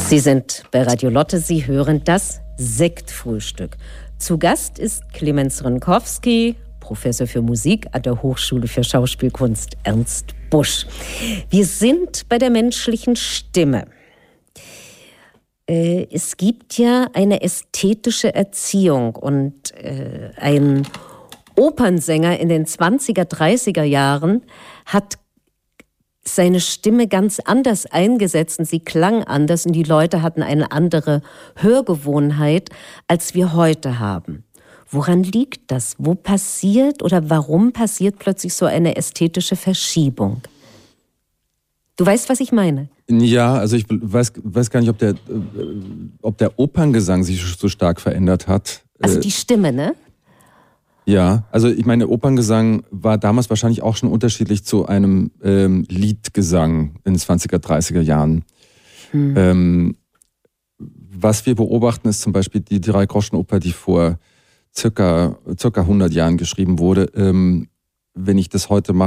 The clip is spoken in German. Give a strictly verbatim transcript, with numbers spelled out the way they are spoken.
Sie sind bei Radio Lotte, Sie hören das Sektfrühstück. Zu Gast ist Clemens Rynckowski, Professor für Musik an der Hochschule für Schauspielkunst Ernst Busch. Wir sind bei der menschlichen Stimme. Äh, es gibt ja eine ästhetische Erziehung und äh, ein Opernsänger in den zwanziger, dreißiger Jahren hat seine Stimme ganz anders eingesetzt und sie klang anders und die Leute hatten eine andere Hörgewohnheit, als wir heute haben. Woran liegt das? Wo passiert oder warum passiert plötzlich so eine ästhetische Verschiebung? Du weißt, was ich meine? Ja, also ich weiß, weiß gar nicht, ob der, ob der Operngesang sich so stark verändert hat. Also die Stimme, ne? Ja, also ich meine, Operngesang war damals wahrscheinlich auch schon unterschiedlich zu einem ähm, Liedgesang in den zwanziger, dreißiger Jahren. Hm. Ähm, was wir beobachten, ist zum Beispiel die Drei-Groschen-Oper, die vor circa, circa hundert Jahren geschrieben wurde. Ähm, wenn ich das heute mache,